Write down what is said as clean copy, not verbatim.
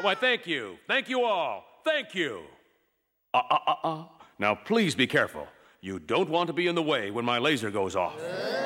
Why, thank you. Thank you all. Thank you. Now, please be careful. You don't want to be in the way when my laser goes off.